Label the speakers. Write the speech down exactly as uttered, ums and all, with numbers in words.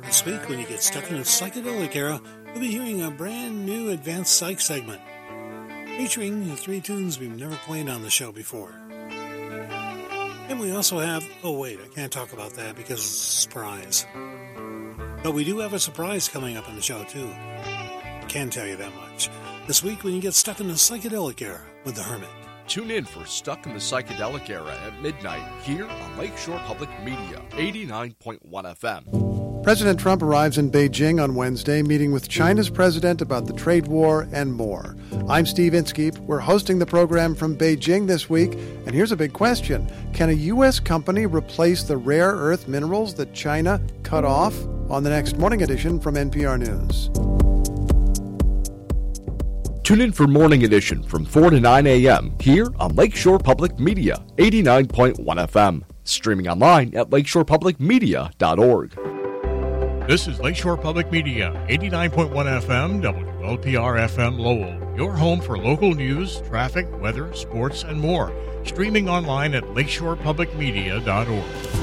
Speaker 1: This week, when you get stuck in a psychedelic era, you'll be hearing a brand new Advanced Psych segment, featuring the three tunes we've never played on the show before. And we also have, oh wait, I can't talk about that because it's a surprise. But we do have a surprise coming up on the show, too. I can tell you that much. This week, when you get stuck in the psychedelic era with The Hermit.
Speaker 2: Tune in for Stuck in the Psychedelic Era at midnight here on Lakeshore Public Media, eighty-nine point one F M.
Speaker 3: President Trump arrives in Beijing on Wednesday, meeting with China's president about the trade war and more. I'm Steve Inskeep. We're hosting the program from Beijing this week, and here's a big question. Can a U S company replace the rare earth minerals that China cut off? On the next Morning Edition from N P R News.
Speaker 2: Tune in for Morning Edition from four to nine a.m. here on Lakeshore Public Media, eighty-nine point one F M. Streaming online at lakeshore public media dot org.
Speaker 4: This is Lakeshore Public Media, eighty-nine point one F M, W L P R F M Lowell, your home for local news, traffic, weather, sports, and more. Streaming online at lakeshore public media dot org.